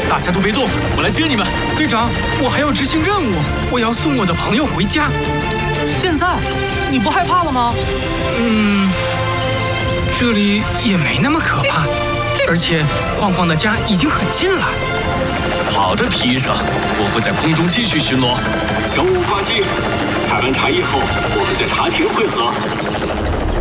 大家都别动，我来接你们。 队长，我还要执行任务，我要送我的朋友回家。 现在你不害怕了吗？ 这里也没那么可怕，而且晃晃的家已经很近了。 好的，皮医生，我会在空中继续巡逻。 小五挂机，采完茶以后，我们在茶亭会合。